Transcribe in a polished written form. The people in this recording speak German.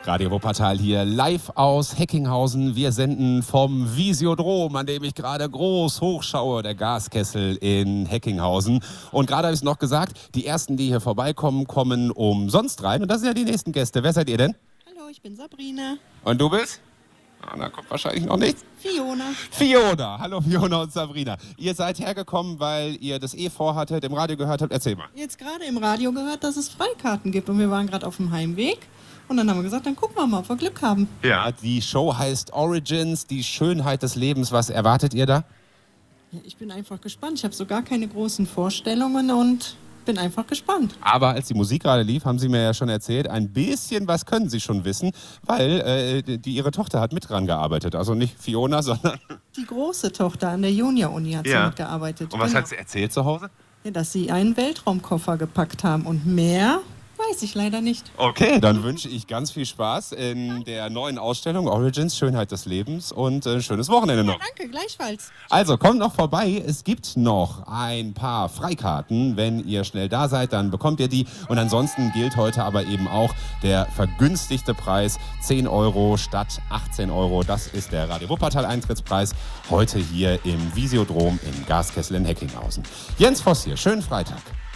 Radio Wuppertal hier live aus Heckinghausen. Wir senden vom Visiodrom, an dem ich gerade groß hochschaue, der Gaskessel in Heckinghausen. Und gerade habe ich es noch gesagt, die ersten, die hier vorbeikommen, kommen umsonst rein. Und das sind ja die nächsten Gäste. Wer seid ihr denn? Hallo, ich bin Sabrina. Und du bist? Da kommt wahrscheinlich noch nichts. Fiona. Fiona. Hallo Fiona und Sabrina. Ihr seid hergekommen, weil ihr das vorhattet, im Radio gehört habt. Erzähl mal. Jetzt gerade im Radio gehört, dass es Freikarten gibt. Und wir waren gerade auf dem Heimweg. Und dann haben wir gesagt, dann gucken wir mal, ob wir Glück haben. Ja, die Show heißt Origins, die Schönheit des Lebens. Was erwartet ihr da? Ja, ich bin einfach gespannt. Ich habe so gar keine großen Vorstellungen und bin einfach gespannt. Aber als die Musik gerade lief, haben Sie mir ja schon erzählt, ein bisschen was können Sie schon wissen, weil Ihre Tochter hat mit dran gearbeitet. Also nicht Fiona, sondern... Die große Tochter an der Junior-Uni hat sie mitgearbeitet. Und was hat sie erzählt zu Hause? Ja, dass sie einen Weltraumkoffer gepackt haben. Und mehr weiß ich leider nicht. Okay, dann wünsche ich ganz viel Spaß in der neuen Ausstellung Origins, Schönheit des Lebens und schönes Wochenende noch. Ja, danke, gleichfalls. Also, kommt noch vorbei. Es gibt noch ein paar Freikarten. Wenn ihr schnell da seid, dann bekommt ihr die. Und ansonsten gilt heute aber eben auch der vergünstigte Preis. 10 Euro statt 18 Euro. Das ist der Radio Wuppertal Eintrittspreis. Heute hier im Visiodrom im Gaskessel in Heckinghausen. Jens Voss hier. Schönen Freitag.